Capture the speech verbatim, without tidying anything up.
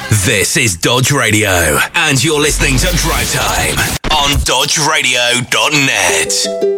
This is Dodge Radio, and you're listening to Drive Time on dodge radio dot net.